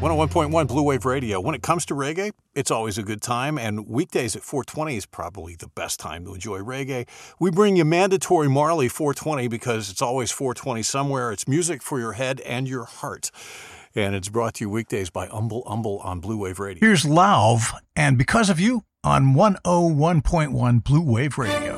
101.1 Blue Wave Radio. When it comes to reggae, it's always a good time, and weekdays at 420 is probably the best time to enjoy reggae. We bring you Mandatory Marley 420 because it's always 420 somewhere. It's music for your head and your heart. And it's brought to you weekdays by Umble Umble on Blue Wave Radio. Here's Lauv, and Because of You on 101.1 Blue Wave Radio.